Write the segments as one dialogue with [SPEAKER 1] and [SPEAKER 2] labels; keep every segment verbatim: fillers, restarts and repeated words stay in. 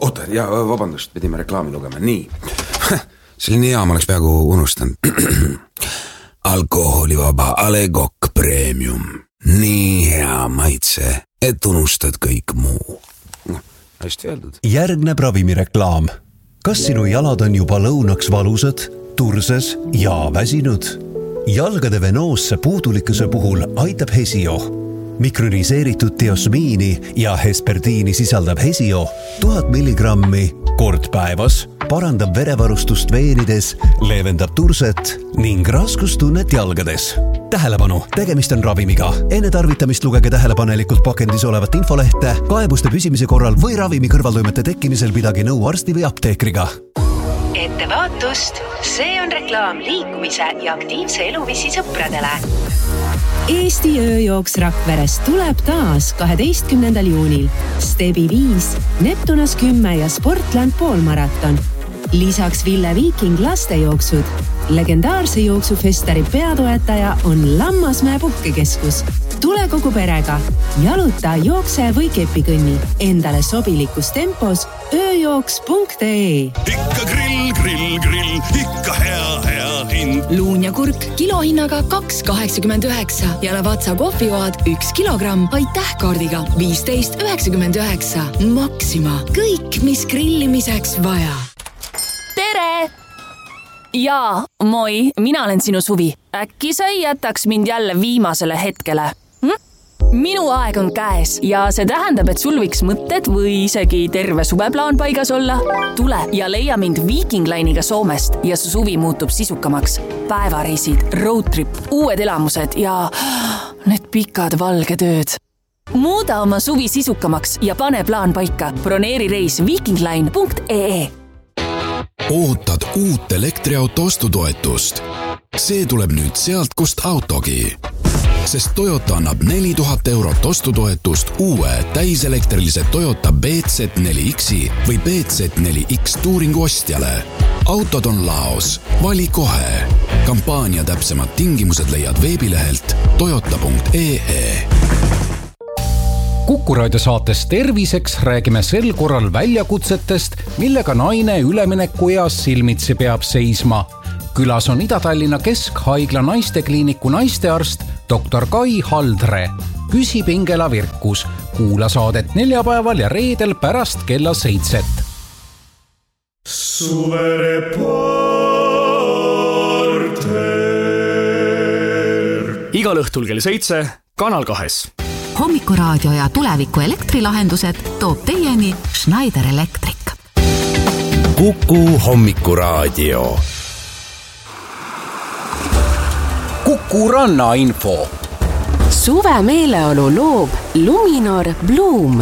[SPEAKER 1] oota, ja vabandust, pidime reklaami lugema. Nii, selline hea, ma oleks peaaegu unustanud. Alkoholivaba A Le Coq Premium. Nii hea maitse, et unustad kõik muu. No, hästi öeldud.
[SPEAKER 2] Järgneb ravimireklaam. Kas sinu jalad on juba lõunaks valusad, turses ja väsinud? Jalgade venoosse puudulikkuse puhul aitab Hesio. Mikroniseeritud diosmiini ja hesperdiini sisaldab Hesio tuhat milligrammi kord päevas, parandab verevarustust veenides, leevendab turset ning raskustunnet jalgades. Tähelepanu, tegemist on ravimiga. Enne tarvitamist lugege tähelepanelikult pakendis olevat infolehte, kaebuste püsimise korral või ravimi kõrvaltoimete tekkimisel pidage nõu arsti või apteekriga.
[SPEAKER 3] Ettevaatust, see on reklaam liikumise ja aktiivse eluviisi sõpradele. Eesti ööjooks Rakverest tuleb taas kaheteistkümnendal juunil. Stebi viis, Neptunas kümme ja Sportland poolmaraton. Lisaks Ville Viiking lastejooksud. Legendaarse jooksufestari peatoetaja on Lammasmäe puhkekeskus. Tule kogu perega. Jaluta, jookse või kepikõnni. Endale sobilikus tempos ööjooks punkt ee.
[SPEAKER 4] Ikka grill, grill, grill, ikka hea, hea hind.
[SPEAKER 5] Luun ja kurk kilohinnaga kaks kaheksakümmend üheksa ja Lavazza kohvivaad üks kilogramm aitäh kaardiga viisteist üheksakümmend üheksa. Maxima. Kõik, mis grillimiseks vaja.
[SPEAKER 6] Tere! Jaa, moi, mina olen sinu Suvi. Äkki sa ei jätaks mind jälle viimasele hetkele? Hm? Minu aeg on käes ja see tähendab, et sul võiks mõtted või isegi terve suveplaan paigas olla. Tule ja leia mind Viiking Line'iga Soomest ja su suvi muutub sisukamaks. Päevareisid, roadtrip, uued elamused ja need pikad valged ööd. Muuda oma suvi sisukamaks ja pane plaan paika. Broneeri reis viikingline punkt ee.
[SPEAKER 4] Ootad uut elektriauto ostutoetust. See tuleb nüüd sealt, kust autogi. Sest Toyota annab neli tuhat eurot ostutoetust uue täiselektrilise Toyota B Z neli X-i või B Z neli X Touringu ostjale. Autod on laos. Vali kohe. Kampaania täpsemad tingimused leiad veebilehelt toyota punkt ee.
[SPEAKER 7] Kuku Raadio saates Terviseks räägime sel korral väljakutsetest, millega naine ülemineku eas silmitsi peab seisma. Külas on Ida-Tallinna Keskhaigla naistekliiniku naistearst doktor Kai Haldre. Küsib Ingela Virkus. Kuula saadet neljapäeval ja reedel pärast kella seitset.
[SPEAKER 8] Suvereporter. Igal õhtul kell seitse, Kanal kahes.
[SPEAKER 9] Hommikuraadio ja tuleviku elektrilahendused toob teieni Schneider Electric.
[SPEAKER 4] Kuku Hommikuraadio.
[SPEAKER 7] Kuku Ranna info.
[SPEAKER 3] Suve meeleolu loob Luminor Bloom.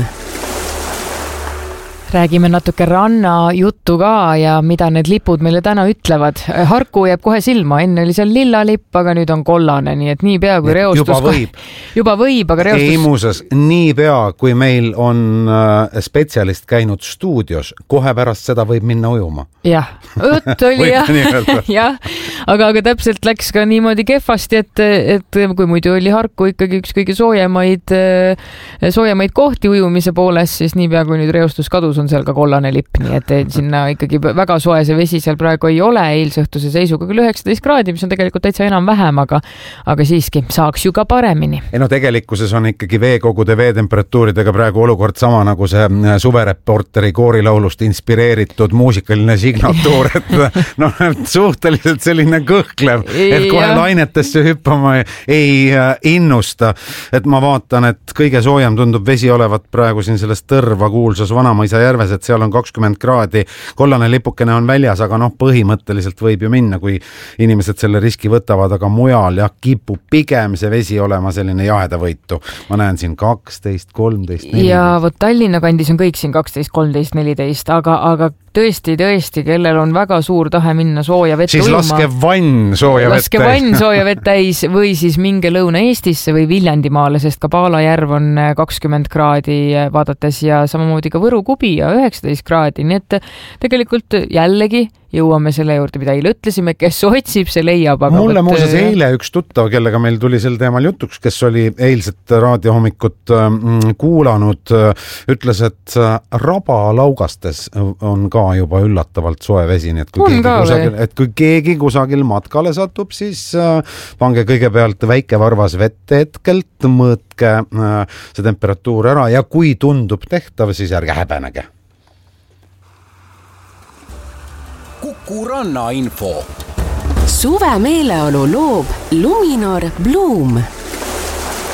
[SPEAKER 10] Räägime natuke ranna juttu ka ja mida need lipud meile täna ütlevad. Harku jääb kohe silma, enne oli seal lilla lipp, aga nüüd on kollane, nii et nii pea kui reostus...
[SPEAKER 11] Juba võib.
[SPEAKER 10] Juba võib, aga reostus...
[SPEAKER 11] Ei muuses, nii pea kui meil on äh, spetsialist käinud stuudios, kohe pärast seda võib minna ujuma.
[SPEAKER 10] Jah, õtt oli jah, jah, aga, aga täpselt läks ka niimoodi kehvasti, et, et kui muidu oli Harku ikkagi üks kõige soojemaid, soojemaid kohti ujumise pooles, siis nii pea kui nüüd reostus kadus on seal ka kollane lipp, nii et sinna ikkagi väga soe see vesi seal praegu ei ole, eilsõhtuse seisuga küll üheksateist kraadi, mis on tegelikult täitsa enam vähem, aga, aga siiski saaks ju ka paremini.
[SPEAKER 11] Ei no tegelikkuses on ikkagi veekogude veetemperatuuridega praegu olukord sama nagu see Suvereporteri koorilaulust inspireeritud muusikaline signatuur, et no, suhteliselt selline kõhklev, et kohe lainetesse hüppama ei innusta, et ma vaatan, et kõige soojem tundub vesi olevat praegu siin selles Tõrva kuulsas Vanamaisa järves, et seal on kakskümmend kraadi, kollane lipukene on väljas, aga noh, põhimõtteliselt võib ju minna, kui inimesed selle riski võtavad, aga mujal ja kipub pigem see vesi olema selline jahedavõitu. Ma näen siin kaksteist, kolmteist, neliteist.
[SPEAKER 10] Ja vot Tallinna kandis on kõik siin kaksteist, kolmteist, neliteist, aga, aga tõesti, tõesti, kellel on väga suur tahe minna sooja vette
[SPEAKER 11] siis
[SPEAKER 10] ujuma.
[SPEAKER 11] Siis laske vann sooja vett
[SPEAKER 10] laske vann sooja vett täis või siis minge Lõuna-Eestisse või Viljandimaale, sest ka Paala järv on kakskümmend kraadi vaadates ja samamoodi ka Võru Kubi ja üheksateist kraadi, nii et tegelikult jällegi jõuame selle juurde, mida eile ütlesime, kes otsib, see leiab. Aga
[SPEAKER 11] mulle
[SPEAKER 10] võt...
[SPEAKER 11] muuseas eile üks tuttav, kellega meil tuli sel teemal jutuks, kes oli eilset raadiohommikut kuulanud, ütles, et raba laugastes on ka juba üllatavalt soe vesi, nii et kui, keegi kusagil, et kui keegi kusagil matkale satub, siis pange kõigepealt väike varvas vette hetkelt, mõõtke see temperatuur ära ja kui tundub tehtav, siis ärge häbenege.
[SPEAKER 12] Kuku Ranna info.
[SPEAKER 3] Suve meeleolu loob Luminor Bloom.